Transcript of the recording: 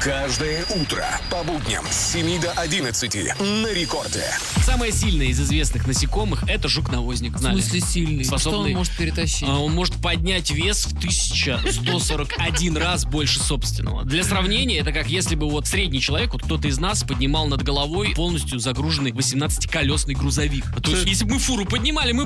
Каждое утро по будням с 7 до 11 на рекорде. Самое сильное из известных насекомых — это жук-навозник. В Знали? смысле сильный? Что Способный- он может перетащить? Он может поднять вес в 1141 раз больше собственного. Для сравнения, это как если бы вот средний человек, вот кто-то из нас поднимал над головой полностью загруженный 18-колесный грузовик. То есть, если бы мы фуру поднимали, мы